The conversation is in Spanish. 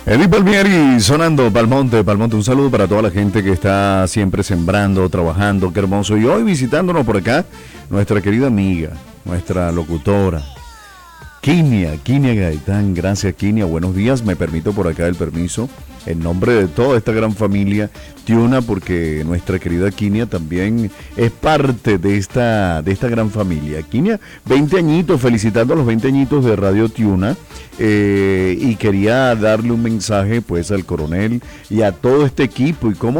Eddie Palmieri sonando Palmonte, Palmonte, un saludo para toda la gente que está siempre sembrando, trabajando, qué hermoso. Y hoy visitándonos por acá, nuestra querida amiga, nuestra locutora, Kinia Gaitán. Gracias, Kinia, buenos días. Me permito por acá el permiso en nombre de toda esta gran familia Tiuna, porque nuestra querida Kinia también es parte de esta gran familia. Kinia, 20 añitos, felicitando a los 20 añitos de Radio Tiuna, y quería darle un mensaje pues al coronel y a todo este equipo y cómo